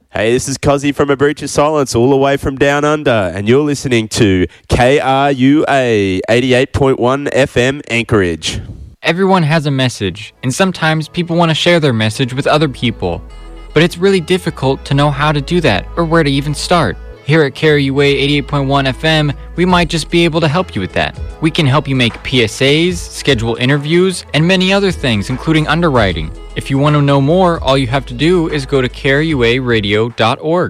Hey, this is Cozzy from A Breach of Silence, all the way from Down Under, and you're listening to KRUA 88.1 FM Anchorage. Everyone has a message, and sometimes people want to share their message with other people. But it's really difficult to know how to do that, or where to even start. Here at KRUA 88.1 FM, we might just be able to help you with that. We can help you make PSAs, schedule interviews, and many other things, including underwriting. If you want to know more, all you have to do is go to KRUAradio.org.